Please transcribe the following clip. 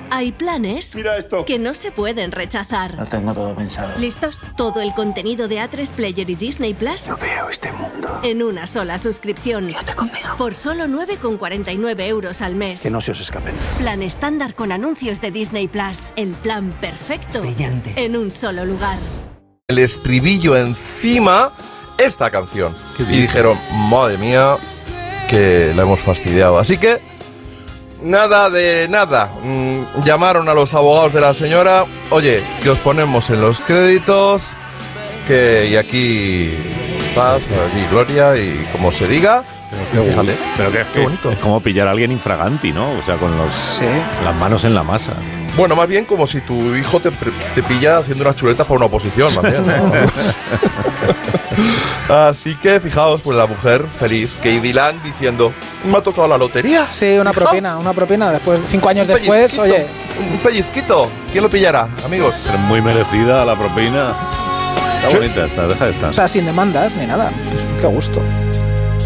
Hay planes Mira esto. que no se pueden rechazar. Lo tengo todo pensado. ¿Listos? Todo el contenido de A3 Player y Disney Plus No veo este mundo. en una sola suscripción. Quédate conmigo. Por solo 9,49 euros al mes. Que no se os escapen. Plan estándar con anuncios de Disney Plus. El plan perfecto. Brillante. En un solo lugar. El estribillo encima esta canción. Y dijeron, madre mía, que la hemos fastidiado. Así que, nada de nada. Llamaron a los abogados de la señora. Oye, que os ponemos en los créditos. Y aquí paz, aquí gloria y como se diga. Fíjate. Pero que Qué bonito. es como pillar a alguien infraganti, ¿no? O sea, con las manos en la masa. Bueno, más bien como si tu hijo te pilla haciendo unas chuletas para una oposición, más bien, ¿no? Así que, fijaos, pues la mujer feliz, Katie Lang diciendo, me ha tocado la lotería. Sí, una propina. Después, 5 años después, oye. Un pellizquito. ¿Quién lo pillará, amigos? Es muy merecida la propina. Está bonita esta, deja de estar. O sea, sin demandas ni nada. Qué gusto.